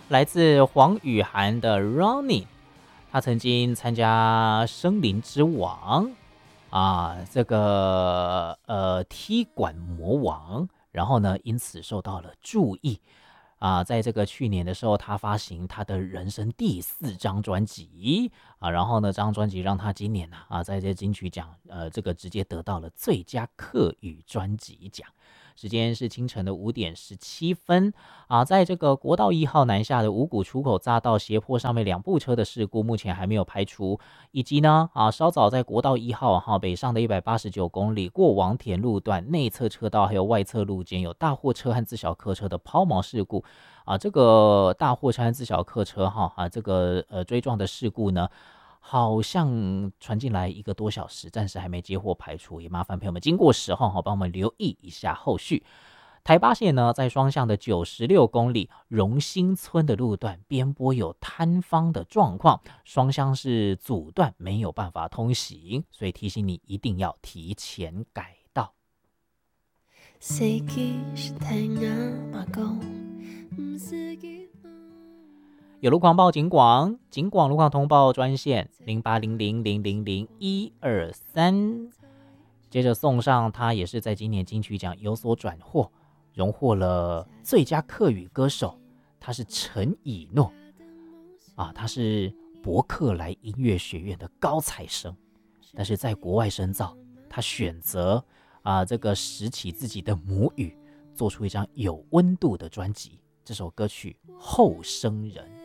来自黄雨涵的 Running， 他曾经参加森林之王这个踢馆魔王，然后呢因此受到了注意在这个去年的时候，他发行他的人生第4张专辑然后呢，这张专辑让他今年在这金曲奖这个直接得到了最佳客语专辑奖。时间是清晨的5点17分在这个国道1号南下的五股出口匝道斜坡上面2部车的事故，目前还没有排除，以及呢稍早在国道1号北上的189公里过王田路段内侧车道还有外侧路间有大货车和自小客车的抛锚事故这个大货车和自小客车这个追撞的事故呢，好像传进来1个多小时，暂时还没接获排除，也麻烦朋友们经过时候帮我们留意一下后续。台八线呢，在双向的96公里荣兴村的路段边坡有坍方的状况，双向是阻断，没有办法通行，所以提醒你一定要提前改道。有路况报警广路况通报专线0800000123。接着送上他也是在今年金曲奖有所转获，荣获了最佳客语歌手，他是陈以诺他是伯克莱音乐学院的高材生，但是在国外深造，他选择这个拾起自己的母语，做出一张有温度的专辑。这首歌曲《后生人》。